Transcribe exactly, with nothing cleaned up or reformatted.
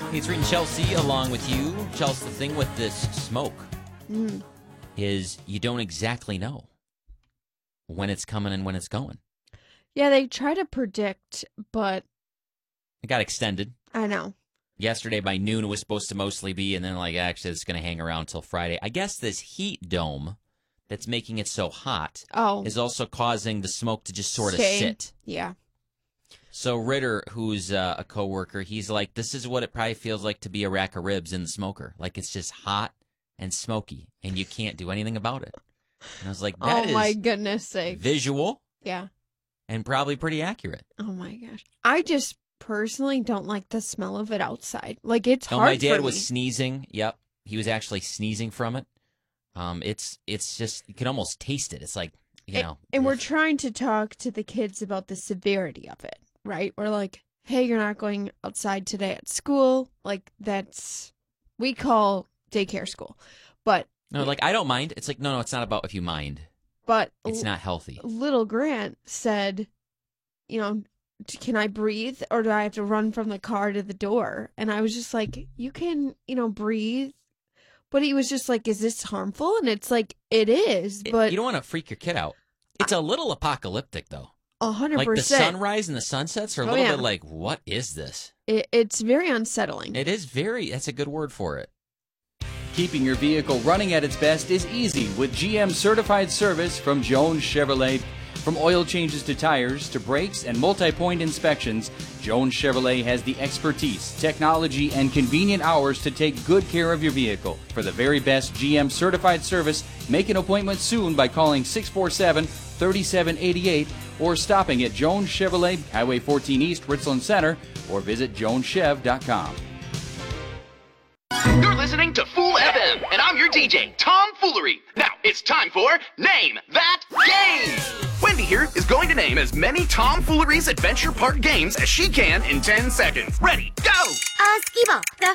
It's Reed and Chelsea along with you. Chelsea, the thing with this smoke Mm. is you don't exactly know when it's coming and when it's going. Yeah, they try to predict, but It got extended. I know. Yesterday by noon it was supposed to mostly be, and then like actually it's going to hang around till Friday. I guess this heat dome that's making it so hot Oh, is also causing the smoke to just sort of Stay. sit. yeah. So Ritter, who's uh, a coworker, he's like, this is what it probably feels like to be a rack of ribs in the smoker. Like it's just hot and smoky, and you can't do anything about it. And I was like, that oh is my goodness sake. visual Yeah. and probably pretty accurate. Oh my gosh. I just personally don't like the smell of it outside. Like it's No, hard my dad for was me. sneezing. Yep, he was actually sneezing from it. Um, it's it's just you can almost taste it. It's like you and, know. and we're ugh. trying to talk to the kids about the severity of it, right? We're like, hey, you're not going outside today at school. Like that's we call daycare school, but no, like I don't mind. It's like no, no, it's not about if you mind. but It's not healthy. little Grant said, you know, can I breathe or do I have to run from the car to the door? And I was just like, you can, you know, breathe. But he was just like, is this harmful? And it's like, it is, It- but you don't want to freak your kid out. It's a little apocalyptic though. a hundred Like the percent. sunrise and the sunsets are a Oh, little yeah. bit like, what is this? It, it's very unsettling. It is very. That's a good word for it. Keeping your vehicle running at its best is easy with G M certified service from Jones Chevrolet. From oil changes to tires to brakes and multi-point inspections, Jones Chevrolet has the expertise, technology, and convenient hours to take good care of your vehicle. For the very best G M certified service, make an appointment soon by calling six four seven, three seven eight eight or stopping at Jones Chevrolet, Highway fourteen East, Richland Center, or visit jones chev dot com. You're listening to Fool F M, and I'm your D J, Tom Foolery. Now, it's time for Name That Game! Wendy here is going to name as many Tom Foolery's Adventure Park games as she can in ten seconds. Ready, go! Uh, skee ball, the